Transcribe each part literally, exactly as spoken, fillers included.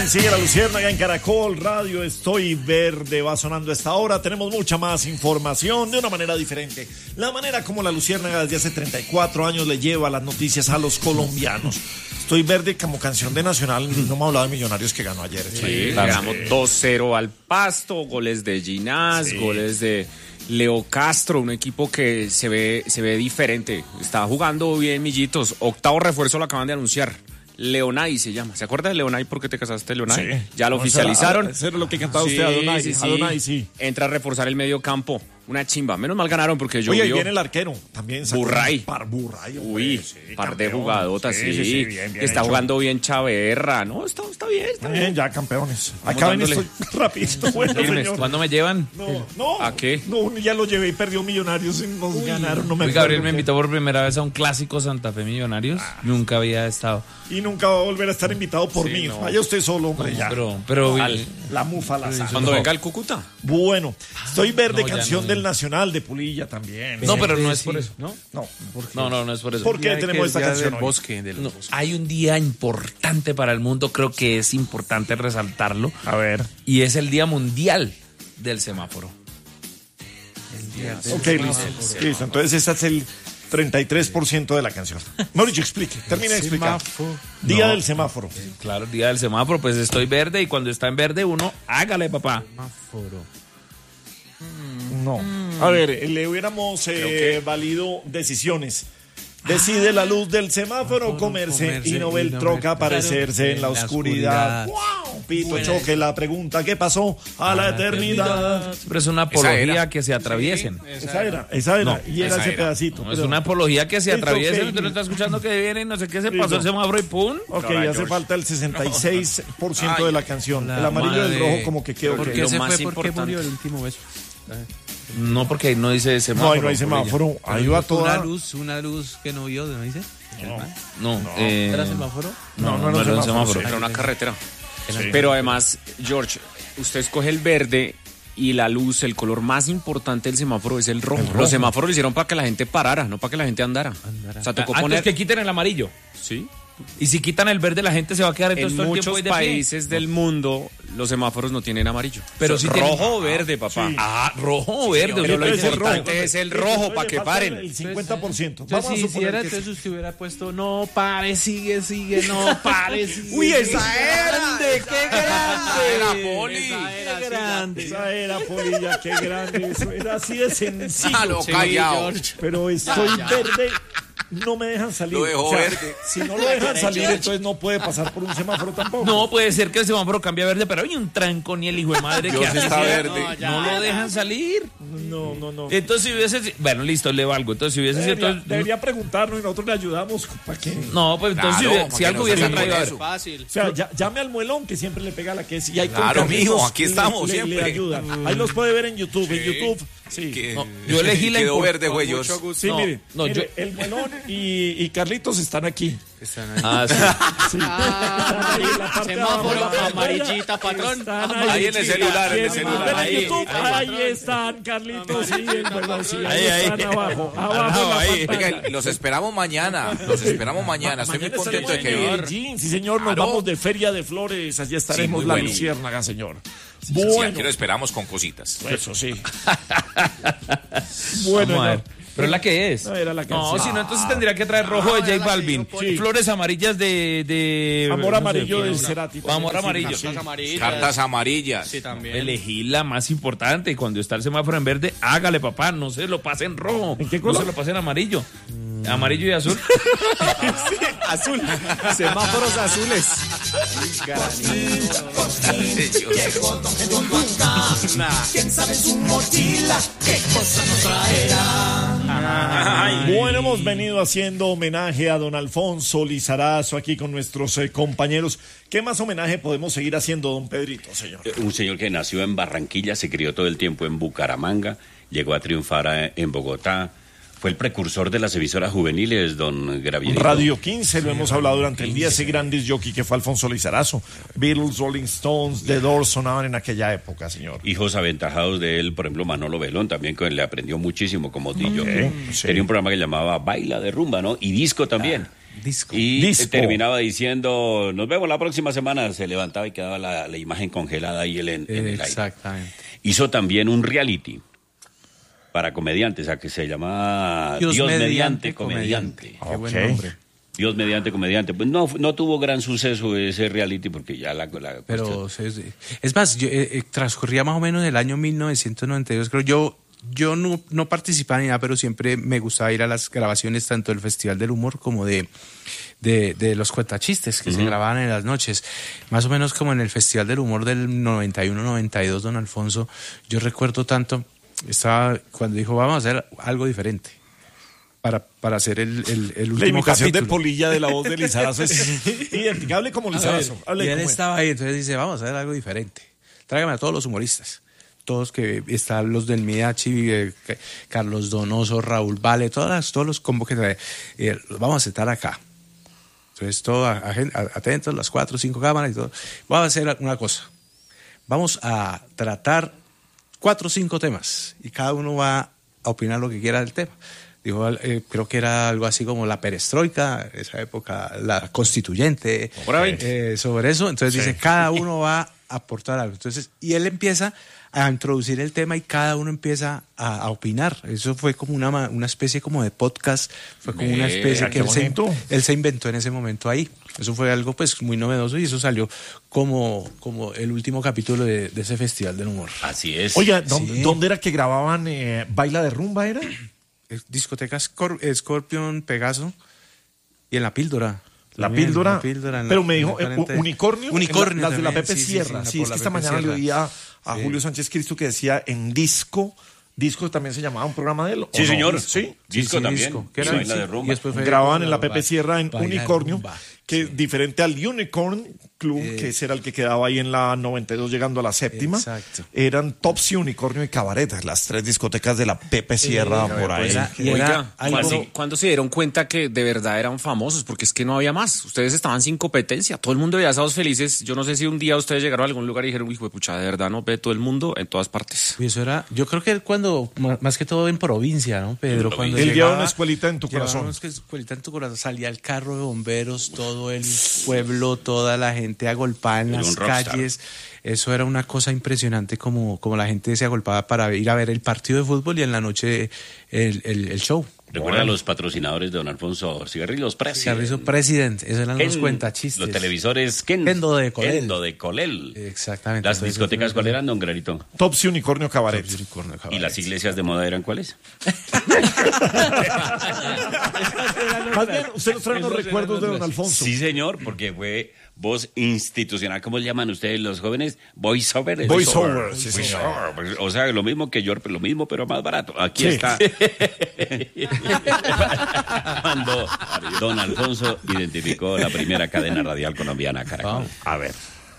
Sigue la Luciérnaga en Caracol Radio, Estoy Verde, va sonando a esta hora. Tenemos mucha más información de una manera diferente. La manera como la Luciérnaga desde hace treinta y cuatro años le lleva las noticias a los colombianos. Estoy Verde como canción de Nacional, no me ha hablado de Millonarios que ganó ayer. Sí, le ganamos dos cero al Pasto, goles de Ginás, sí. goles de Leo Castro, un equipo que se ve, se ve diferente. Está jugando bien, Millitos. Octavo refuerzo lo acaban de anunciar. Leonay se llama. ¿Se acuerda de Leonay? ¿Por qué te casaste, Leonay? Sí. Ya lo no, oficializaron. Eso era lo que cantaba sí, usted, Adonai. Sí, sí. Adonai, sí. Entra a reforzar el medio campo. Una chimba. Menos mal ganaron porque yo. Oye, ahí viene el arquero. También. Burray. Par Burray. Uy, sí, par campeón. de jugadotas, sí. sí, sí bien, bien está hecho. Jugando bien Chaverra. No, está, está bien. Está bien, bien, ya campeones. Acá ven esto rapidito. Bueno, señor. ¿Cuándo me llevan? No, no. ¿A qué? No, ya lo llevé y perdió Millonarios y nos Uy. ganaron. No me Uy, Gabriel me invitó por primera vez a un clásico Santa Fe Millonarios. Ah, nunca había estado. Y nunca va a volver a estar invitado por sí, mí. No. Vaya usted solo, hombre, no, ya. Pero, pero Al, la mufa, la sal. Cuando venga el Cúcuta. Bueno, Estoy Verde, no, canción no, del Nacional de Pulilla también. No, pero no es por eso. No, no, no, no, no es por eso. ¿Por qué tenemos esta canción del bosque, del no, bosque? Hay un día importante para el mundo, creo que es importante resaltarlo. A ver. Y es el Día Mundial del Semáforo. El día del Ok, listo. Listo, entonces ese es el treinta y tres por ciento de la canción. Mauricio, explique, termina de explicar. Día no, del semáforo. Claro, día del semáforo, pues estoy verde y cuando está en verde uno, hágale, papá. Semáforo. No. A ver, le hubiéramos eh, que... valido decisiones. Decide la luz del semáforo comerse, comerse y no ve el troca aparecerse en la oscuridad. ¡Wow! Pito Buena. Choque la pregunta, ¿qué pasó a, a la eternidad? eternidad? Pero es una apología que se atraviesen. Sí, esa, esa era, esa era. No, y era ese era. pedacito. No, pero... Es una apología que se atraviesen. Usted no está escuchando que viene, no sé qué se pasó el semáforo y pum. Ok, ya hace falta el sesenta y seis por ciento Ay, de la canción. La el amarillo y el rojo como que quedó. ¿Por qué se fue? ¿Por qué murió el último beso? No, porque ahí no dice semáforo. No, ahí no hay semáforo. Ahí va toda. Una luz, una luz que no vio, ¿no dice? No. no. Eh... ¿Era semáforo? No, no, no, no era un semáforo. Era una carretera. Sí. Pero además, George, usted escoge el verde y la luz, el color más importante del semáforo es el rojo. El rojo. Los semáforos lo hicieron para que la gente parara, no para que la gente andara. andara. O sea, tocó Antes poner... que quiten el amarillo. Sí. Y si quitan el verde, la gente se va a quedar entonces en todo el muchos tiempo de países pie. del mundo los semáforos no tienen amarillo. Pero o si sea, tienen... rojo o verde, papá. Sí. Ah, rojo o verde. Sí, pero lo importante es el rojo para que paren. El cincuenta por ciento. Entonces, Vamos si, a si era, entonces usted hubiera puesto no pare, sigue, sigue, no pare, sigue. Uy, esa era. Grande, qué grande. Era Poli. Esa era, qué grande. Esa era, Polilla, qué grande. Eso era así de sencillo. Ah, no, callado. Pero estoy verde. No me dejan salir. Lo dejó o sea, verde. Si no lo dejan salir, entonces no puede pasar por un semáforo tampoco. No, puede ser que el semáforo cambie a verde, pero hay un trancón y el hijo de madre que hace está verde. No, ya, no lo dejan salir. No, no, no. Entonces si hubiese... Bueno, listo, le valgo. Entonces si hubiese... Debería, entonces, debería preguntarnos y nosotros le ayudamos para que... No, pues entonces claro, si, si algo hubiese traído... Fácil. O sea, ya, llame al muelón que siempre le pega la que es. Y hay claro, mijo, aquí estamos le, siempre. Le, le ayudan. Ahí los puede ver en YouTube. Sí. En YouTube... Sí. Que, no, yo elegí la quedó verde, güey. Sí, no, mire, no, mire yo... el Muelón y, y Carlitos están aquí. Están ahí. Ah, sí. sí. Ah, ahí, semáforo amarillita, patrón. Ahí, ahí en el celular, en el celular. Ahí, en YouTube, ahí, ahí están, Carlitos y el Muelón. Sí, ahí, ahí están abajo. Abajo, ahí. Oiga, los esperamos mañana. Los esperamos mañana. Estoy muy contento de que vienen. Sí, señor, nos claro. vamos de Feria de Flores. Allí estaremos sí, la bueno. Luciérnaga, señor. Sí, bueno. Sí, aquí lo esperamos con cositas. Eso sí. Bueno, vamos a ver. No. ¿Pero la que es? No, era la que No, si no, entonces tendría que traer rojo de J Balvin. Sí. Flores amarillas de... de Amor amarillo no sé, de Cerati. Amor amarillo. Sí. Amarillas. Cartas amarillas. Sí, también. Elegí la más importante. Cuando está el semáforo en verde, hágale, papá. No se lo pasen rojo. ¿En qué color? No se lo pasen amarillo. Amarillo y azul. Sí, azul. Semáforos azules. ¿Quién sabe su mochila? ¿Qué cosa nos traerá? Ay, bueno, hemos venido haciendo homenaje a don Alfonso Lizarazo aquí con nuestros eh, compañeros. ¿Qué más homenaje podemos seguir haciendo, don Pedrito, señor? Un señor que nació en Barranquilla, se crió todo el tiempo en Bucaramanga, llegó a triunfar a, en Bogotá. Fue el precursor de las emisoras juveniles, don Gravierito. Radio quince, lo sí, hemos hablado durante el día, ese gran disc jockey que fue Alfonso Lizarazo. Beatles, Rolling Stones, The Doors sonaban en aquella época, señor. Hijos aventajados de él, por ejemplo, Manolo Belón, también con él le aprendió muchísimo como disc jockey. Sí. Tenía un programa que llamaba Baila de Rumba, ¿no? Y disco también. Ah. Disco. Y Disco. terminaba diciendo, nos vemos la próxima semana. Se levantaba y quedaba la, la imagen congelada ahí en, en el aire. Exactamente. Hizo también un reality para comediantes, a que se llamaba Dios, Dios mediante, mediante comediante. Qué buen Ok. nombre. Dios mediante comediante. Pues no, no tuvo gran suceso ese reality porque ya la... la Pero es, es más, yo, eh, eh, transcurría más o menos el año mil novecientos noventa y dos, creo. Yo, yo no, no participaba ni nada, pero siempre me gustaba ir a las grabaciones tanto del Festival del Humor como de, de, de los cuentachistes que uh-huh. se grababan en las noches. Más o menos como en el Festival del Humor del noventa y uno noventa y dos, don Alfonso, yo recuerdo tanto, estaba cuando dijo, vamos a hacer algo diferente. Para, para hacer el, el, el último La imitación capítulo. de Polilla de la voz de Lizarazo es identificable como Lizarazo. Y él estaba ahí, entonces dice, vamos a hacer algo diferente. Tráigame a todos los humoristas. Todos que están los del Midachi, eh, Carlos Donoso, Raúl Vale, todas, todos los combos que trae. Eh, los vamos a sentar acá. Entonces, todo atentos, las cuatro o cinco cámaras y todo. Vamos a hacer una cosa. Vamos a tratar cuatro o cinco temas y cada uno va a opinar lo que quiera del tema. Dijo, eh, creo que era algo así como la perestroika, esa época, la constituyente, eh, sobre eso. Entonces sí. dice, cada uno va a aportar algo. Entonces, y él empieza a introducir el tema y cada uno empieza a, a opinar. Eso fue como una, una especie como de podcast, fue como una especie que él se, él se inventó en ese momento ahí. Eso fue algo pues muy novedoso y eso salió como, como el último capítulo de, de ese Festival del Humor. Así es. Oiga, ¿dó- Sí. ¿dónde era que grababan eh, Baila de Rumba era? Discoteca Scor- Scorpion, Pegaso y en La Píldora. La También, píldora, La Píldora en pero la- me en dijo la eh, cuarenta. unicornio, Unicornio las de la también, Pepe sí, sí, Sierra. sí, Sí, por es la que esta Pepe mañana le Sierra. oía a Sí. Julio Sánchez Cristo que decía en disco, disco también se llamaba un programa de él. ¿o Sí, no? señor. Sí. Disco sí, también. disco. ¿Qué Y era? baila de Sí, rumba. y después fue- Grababan en la Pepe Sierra en Baila de Unicornio, rumba. que diferente al Unicorn Club, Eh. que ese era el que quedaba ahí en la noventa y dos llegando a la séptima. Exacto. Eran Topsy, Unicornio y Cabaret, las tres discotecas de la Pepe Sierra por ahí. era- y Oiga, era algo- ¿cuándo, cuándo se dieron cuenta que de verdad eran famosos? Porque es que no había más. Ustedes estaban sin competencia. Todo el mundo veía Sábados Felices. Yo no sé si un día ustedes llegaron a algún lugar y dijeron, hijo de pucha, de verdad no ve todo el mundo en todas partes. Y eso era, yo creo que cuando, ma- más que todo en provincia, ¿no, Pedro? En Cuando Él llegaba- lleva una escuelita en tu llevaba corazón. una escuelita en tu corazón, salía el carro de bomberos, todo el pueblo, toda la gente agolpada en Era las un rockstar. calles. Eso era una cosa impresionante como, como la gente se agolpaba para ir a ver el partido de fútbol y en la noche el, el, el show. Recuerda a los patrocinadores de don Alfonso Cigarrillos President. Cigarrillo President, esos eran los Ken- cuentachistes. Los televisores Ken- Kendo de Colel. Kendo de Colel. Exactamente. Las Entonces, discotecas, eso- ¿cuáles eran, don Granito? Topsy, Unicornio, Cabaret. Unicornio, ¿Y cabaret. las iglesias de moda eran cuáles? Más bien, usted nos trae unos recuerdos de don Alfonso. Sí, señor, porque fue voz institucional. ¿Cómo le llaman ustedes los jóvenes? Voice over. Voice over, sí, Voice señor. over. Pues, o sea, lo mismo que yo, lo mismo, pero más barato. Aquí Sí. está. Cuando don Alfonso identificó la primera cadena radial colombiana, Caracol. A ver.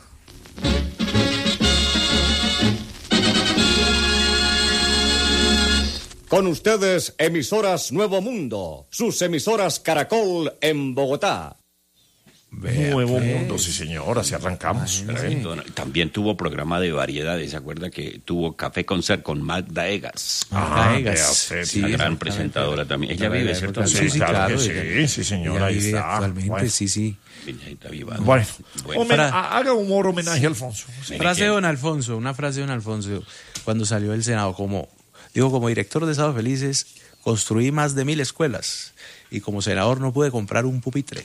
Con ustedes, emisoras Nuevo Mundo, sus emisoras Caracol en Bogotá. Vea, Nuevo pues. Mundo, sí señor, así arrancamos. Don- También tuvo programa de variedades, ¿se acuerda que tuvo Café Concert con Magda Egas? Magda Ah, Egas. vea usted, Sí, Una gran exactamente. presentadora también. Ella Magda vive, Egas, ¿cierto? Sí, Sí, sí, claro, claro, que sí, ella- sí, señor, ella ahí vive está. actualmente, Bueno. sí, sí. Virgencita viva. Bueno, Bueno. Homen- Para- haga humor, homenaje a Alfonso. Sí. Frase de don Alfonso, una frase de don Alfonso cuando salió del Senado, como dijo, como director de Sábados Felices, construí más de mil escuelas y como senador no pude comprar un pupitre.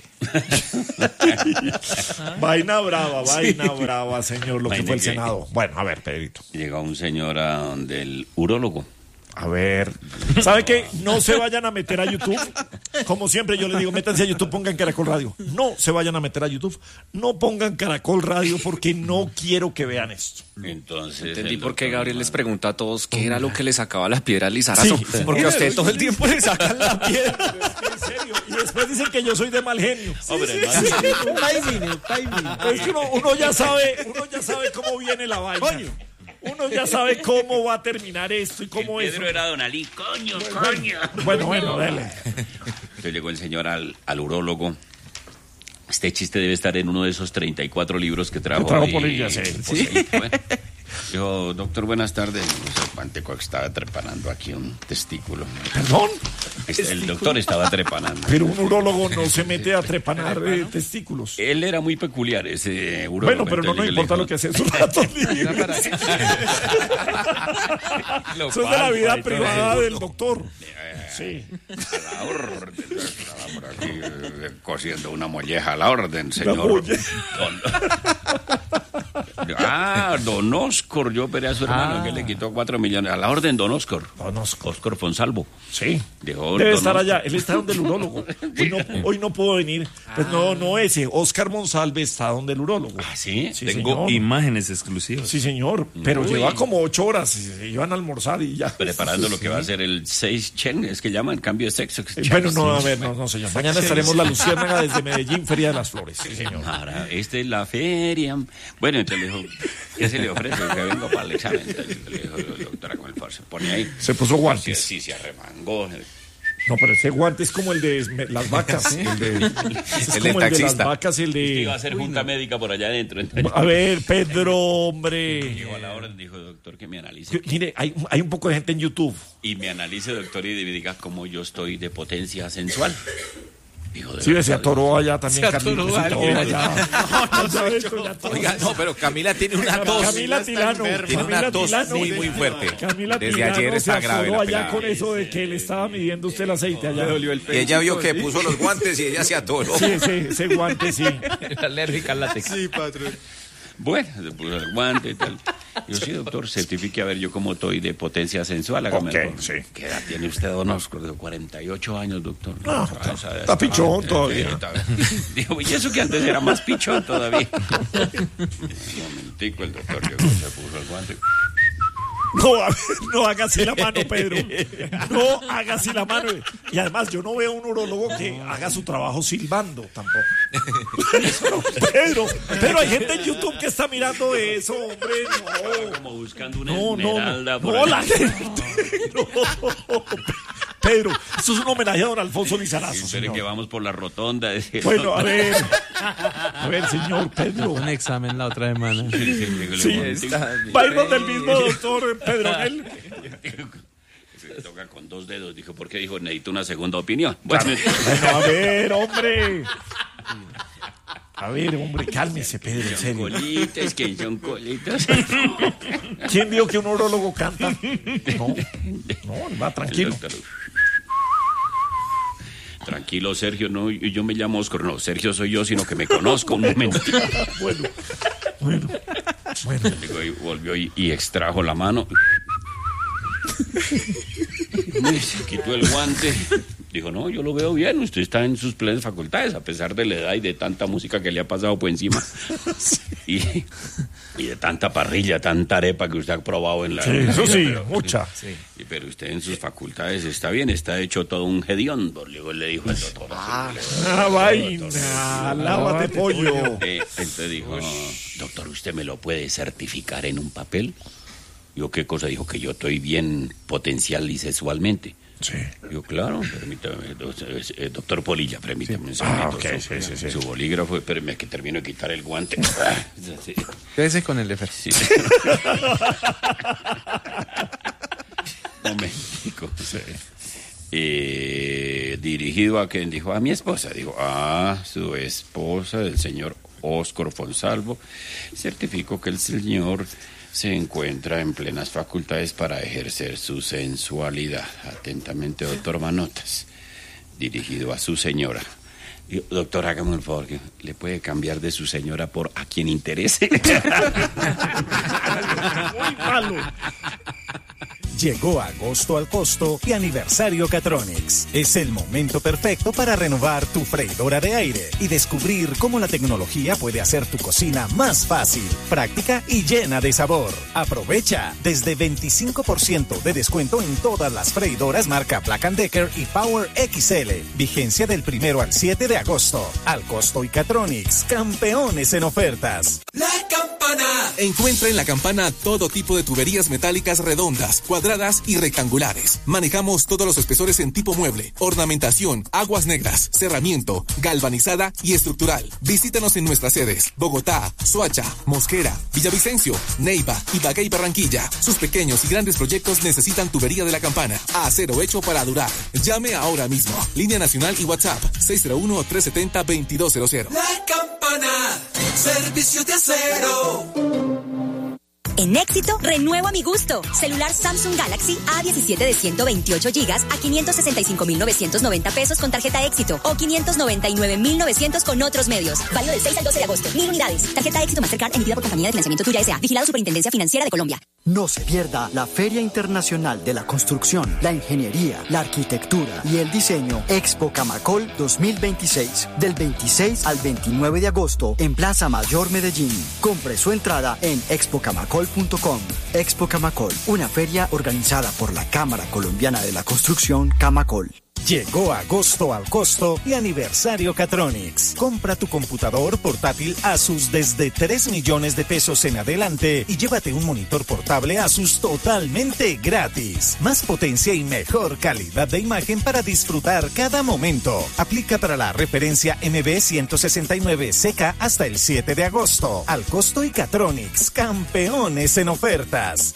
Vaina brava, vaina brava, señor, lo que Vaina fue el que- Senado. Bueno, a ver, Pedrito. Llegó un señor a donde el urólogo. A ver. ¿Sabe qué? No se vayan a meter a YouTube. Como siempre yo les digo, métanse a YouTube, pongan Caracol Radio. No se vayan a meter a YouTube. No pongan Caracol Radio porque no quiero que vean esto. Entonces. Entendí el por qué doctor Gabriel les Román- pregunta a todos qué era lo que le sacaba la piedra al Lizarazo. Sí. Porque a usted todo el tiempo le sacan Sacan la piedra. En serio. Y después dicen que yo soy de mal genio. Hombre, no, Es que uno, uno ya sabe, uno ya sabe cómo viene la vaina. Uno ya sabe cómo va a terminar esto y cómo el es. Pedro era don Ali. Coño, coño. Bueno, bueno, dale. Entonces llegó el señor al, al urólogo. Este chiste debe estar en uno de esos treinta y cuatro libros que trajo. Que trajo ahí, Polilla, sí. Poseidon, ¿eh? Dijo, doctor, buenas tardes. No sé cuánto que estaba trepanando aquí un testículo. ¿Perdón? Este, el doctor estaba trepanando. Pero un urólogo no se mete a trepanar eh, testículos. Él era muy peculiar, ese urólogo. Bueno, pero no nos importa dijo, lo que hace en sus ratos libres. Eso es de la vida privada del doctor. Sí. A la orden. Estaba por aquí eh, cosiendo una molleja a la orden, señor. Don... Ah, don Oscar, yo operé a su hermano ah. que le quitó cuatro millones. A la orden, don Oscar. Don Oscar. Oscar Fonsalvo. Sí. Dijo, debe don estar Oscar. allá. Él está donde el urólogo. Hoy no, hoy no puedo venir. Pues no, no ese. Oscar Monsalve está donde el urólogo. Ah, ¿sí? Sí, Tengo señor. imágenes exclusivas. Sí, señor. Pero Uy. lleva como ocho horas. Se iban a almorzar y ya. Preparando lo que va a ser el seis Chen, es que llaman cambio de sexo. Eh, Bueno, no, a ver, no, no, señor. Mañana estaremos la Luciérnaga desde Medellín, Feria de las Flores. Sí, señor. Ahora, esta es la feria. Bueno, entonces le dijo, ¿qué se le ofrece? Que vengo para el examen. Entonces le dijo, doctora, con el favor, se pone ahí. Se puso guantes. Sí, sí, se arremangó. No, pero ese guante es como el de las vacas. El de, es El como del el de las taxista. vacas, el Que iba a de... hacer junta médica por allá adentro. Entonces, A ver, Pedro, hombre. llegó a la hora y dijo, doctor, que me analice. Yo- Mire, hay, hay un poco de gente en YouTube. Y me analice, doctor, y me diga cómo yo estoy de potencia sensual. Dijo, de Sí, verdad, se atoró allá también, Se atoró Carlitos, se atoró alguien. allá. Ya esto, ya todo. Oiga, no, pero Camila tiene una tos. Camila Tilano. Tiene Camila una tos Tilano. muy, muy fuerte. Camila Desde Tilano ayer está se grave atoró la allá pelada. con eso de que le estaba midiendo usted el aceite allá. Y ella vio que puso los guantes y ella se atoró. Sí, ese, ese guante, sí. Alérgica al látex. Sí, patrón. Bueno, se puso el guante y tal. Yo, sí, doctor, certifique a ver yo cómo estoy de potencia sensual. Hágame Ok, el favor. sí. ¿Qué edad tiene usted, don Oscar? De cuarenta y ocho años, doctor. No, Ah, está- o sea, está pichón todavía. Sí, está- Dijo, y eso que antes era más pichón todavía. Un momentico, el doctor llegó, se puso el guante. No, a ver, no haga así la mano, Pedro. No haga así la mano. Y además, yo no veo un urólogo que haga su trabajo silbando tampoco. Pedro, pero hay gente en YouTube que está mirando eso, hombre. No. Como buscando una No, no, no. esmeralda por No, ahí. la gente. No. Pedro, esto es un homenaje a don Alfonso Lizarazo, Espere señor. que vamos por la rotonda. decía el Bueno, doctor. a ver. A ver, señor Pedro. Un examen la otra semana. Sí, va a ir donde el mismo doctor Pedronel. Se toca con dos dedos. Dijo, ¿por qué? Dijo, necesito una segunda opinión. Bueno, Bueno, a ver, hombre. A ver, hombre, cálmese, Pedro, en serio. colitas, que son colitas. ¿Quién vio que un urólogo canta? No, no, va tranquilo. El doctor, tranquilo, Sergio, no, yo me llamo Oscar, no, Sergio soy yo, sino que me conozco un momento. Bueno, bueno, bueno. Digo, y volvió y, y extrajo la mano. Y se quitó el guante. Dijo, no, yo lo veo bien, usted está en sus plenas facultades, a pesar de la edad y de tanta música que le ha pasado por encima. Y, y de tanta parrilla, tanta arepa que usted ha probado en la... Sí, en la eso vida, sí, pero- mucha. y Pero usted en sus facultades está bien, está hecho todo un hediondo, luego le dijo el doctor. Ah, vaina, lávate pollo. Eh, entonces dijo, doctor, ¿usted me lo puede certificar en un papel? Yo, ¿qué cosa? Dijo que yo estoy bien potencial y sexualmente. Sí. Yo, claro, permítame, do- eh, doctor Polilla, permítame un Ah, segundito. ok, su, sí, sí, sí. su bolígrafo, espérame que termino de quitar el guante. Ah, sí. Quédese con el Efer. Sí. Momentico. Eh, dirigido a quien dijo, a mi esposa. Dijo, ah, su esposa, el señor Óscar Fonsalvo, certificó que el señor se encuentra en plenas facultades para ejercer su sensualidad. Atentamente, doctor Manotas. Dirigido a su señora. Digo, doctor, hágame un favor, que le puede cambiar de su señora por a quien interese. Muy malo. Llegó agosto al costo y aniversario Catronics. Es el momento perfecto para renovar tu freidora de aire y descubrir cómo la tecnología puede hacer tu cocina más fácil, práctica y llena de sabor. Aprovecha desde veinticinco por ciento de descuento en todas las freidoras marca Black and Decker y Power X L. Vigencia del primero al siete de agosto. Al costo y Catronics, campeones en ofertas. La campana. Encuentra en La Campana todo tipo de tuberías metálicas redondas, cuadradas cuadradas y rectangulares. Manejamos todos los espesores en tipo mueble, ornamentación, aguas negras, cerramiento, galvanizada y estructural. Visítanos en nuestras sedes: Bogotá, Soacha, Mosquera, Villavicencio, Neiva, Ibagué y Barranquilla. Sus pequeños y grandes proyectos necesitan tubería de la campana. Acero hecho para durar. Llame ahora mismo. Línea nacional y WhatsApp seis cero uno, tres siete cero, dos dos cero cero. La Campana, servicio de acero. En Éxito, renuevo a mi gusto. Celular Samsung Galaxy A diecisiete de ciento veintiocho gigas a quinientos sesenta y cinco mil novecientos noventa pesos con tarjeta Éxito o quinientos noventa y nueve mil novecientos con otros medios. Válido del seis al doce de agosto. Mil unidades. Tarjeta Éxito Mastercard emitida por Compañía de Financiamiento Tuya S A. Vigilado Superintendencia Financiera de Colombia. No se pierda la Feria Internacional de la Construcción, la Ingeniería, la Arquitectura y el Diseño Expo Camacol dos mil veintiséis. Del veintiséis al veintinueve de agosto en Plaza Mayor Medellín. Compre su entrada en expo camacol punto com. Expo Camacol, una feria organizada por la Cámara Colombiana de la Construcción Camacol. Llegó agosto al costo y aniversario Catronics. Compra tu computador portátil Asus desde tres millones de pesos en adelante y llévate un monitor portable Asus totalmente gratis. Más potencia y mejor calidad de imagen para disfrutar cada momento. Aplica para la referencia M B ciento sesenta y nueve C K hasta el siete de agosto. Al costo y Catronics, campeones en ofertas.